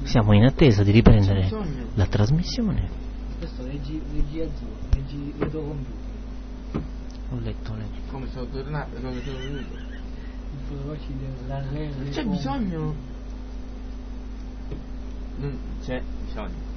Siamo in attesa di riprendere la trasmissione. Questo leggi azzurro, leggi vedo computer. Ho letto. Come sono tornato, come sono venuto? Non c'è bisogno. Non c'è bisogno.